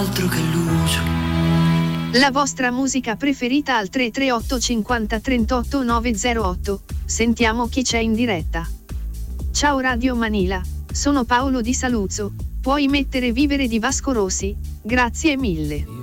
altro che luce. La vostra musica preferita al 338 50 38 908. Sentiamo chi c'è in diretta. Ciao Radio Manila, sono Paolo di Saluzzo. Puoi mettere Vivere di Vasco Rossi? Grazie mille.